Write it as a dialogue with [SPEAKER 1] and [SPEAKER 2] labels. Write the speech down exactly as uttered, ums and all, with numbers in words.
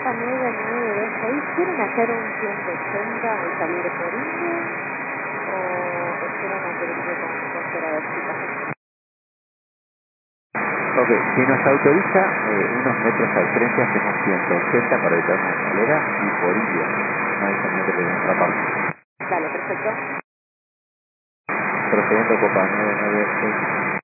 [SPEAKER 1] Copa nueve nueve dos seis, ¿quieren hacer un ciento ochenta y salir por India? ¿O esperan a que venga con dos oradorcitas?
[SPEAKER 2] Ok, si nos autoriza eh, unos metros al frente, hacemos ciento ochenta para evitar una escalera y por India. No hay inconveniente de nuestra parte.
[SPEAKER 1] Dale, perfecto.
[SPEAKER 2] Procediendo Copa nueve nueve seis.